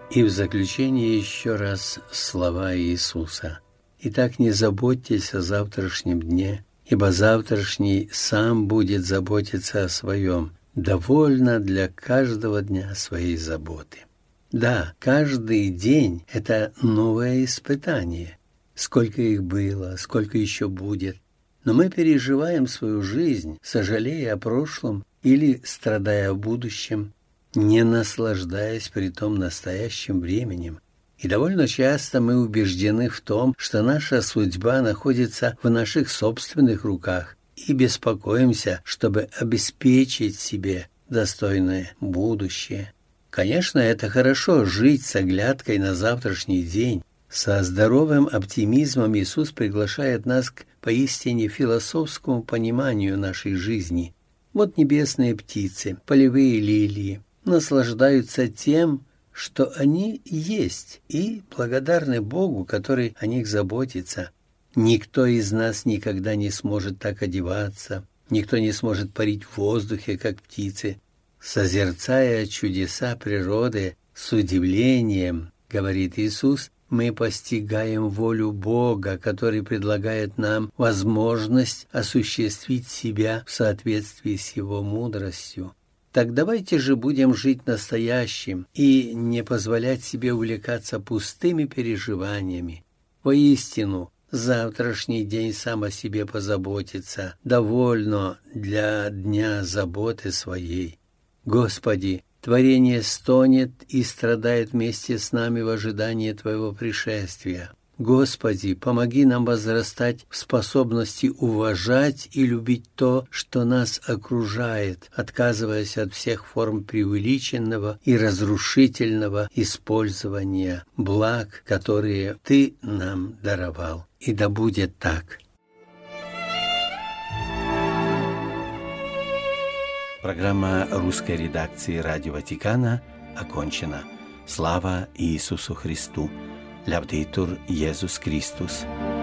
И в заключение еще раз слова Иисуса. «Итак, не заботьтесь о завтрашнем дне, ибо завтрашний сам будет заботиться о своем. Довольно для каждого дня своей заботы». Да, каждый день – это новое испытание. Сколько их было, сколько еще будет. Но мы переживаем свою жизнь, сожалея о прошлом или страдая о будущем, не наслаждаясь при том настоящим временем. И довольно часто мы убеждены в том, что наша судьба находится в наших собственных руках, и беспокоимся, чтобы обеспечить себе достойное будущее. Конечно, это хорошо жить с оглядкой на завтрашний день. Со здоровым оптимизмом Иисус приглашает нас к поистине философскому пониманию нашей жизни. Вот небесные птицы, полевые лилии наслаждаются тем, что они есть, и благодарны Богу, который о них заботится. Никто из нас никогда не сможет так одеваться, никто не сможет парить в воздухе, как птицы. Созерцая чудеса природы с удивлением, говорит Иисус, мы постигаем волю Бога, который предлагает нам возможность осуществить себя в соответствии с Его мудростью. Так давайте же будем жить настоящим и не позволять себе увлекаться пустыми переживаниями. Воистину, завтрашний день сам о себе позаботится, довольно для дня заботы своей. Господи, творение стонет и страдает вместе с нами в ожидании Твоего пришествия. Господи, помоги нам возрастать в способности уважать и любить то, что нас окружает, отказываясь от всех форм преувеличенного и разрушительного использования благ, которые Ты нам даровал. И да будет так. Программа русской редакции «Радио Ватикана» окончена. Слава Иисусу Христу! Лявдетур Иисус Христос!